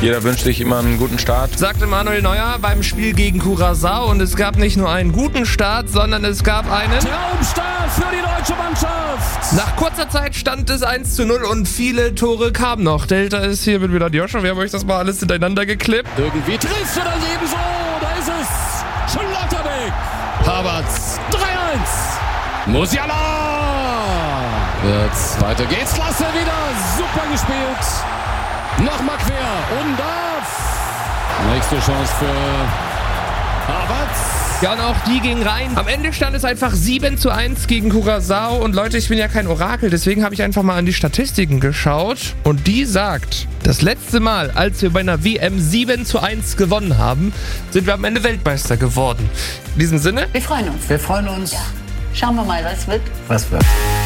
Jeder wünscht sich immer einen guten Start. Sagte Manuel Neuer beim Spiel gegen Curaçao. Und es gab nicht nur einen guten Start, sondern es gab einen Traumstart für die deutsche Mannschaft. Nach kurzer Zeit stand es 1:0 und viele Tore kamen noch. Der Hilter ist hier mit Bülent Joshua. Wir haben euch das mal alles hintereinander geklippt. Irgendwie trifft er daneben so. Da ist es. Schlotterbeck. Havertz. 3-1. Musiala. Jetzt weiter geht's. Klasse wieder. Super gespielt. Nochmal quer. Und darf. Nächste Chance für Havertz. Ja, und auch die ging rein. Am Ende stand es einfach 7:1 gegen Curaçao. Und Leute, ich bin ja kein Orakel, deswegen habe ich einfach mal an die Statistiken geschaut. Und die sagt, das letzte Mal, als wir bei einer WM 7:1 gewonnen haben, sind wir am Ende Weltmeister geworden. In diesem Sinne. Wir freuen uns. Wir freuen uns. Ja. Schauen wir mal, was wird. Was wird?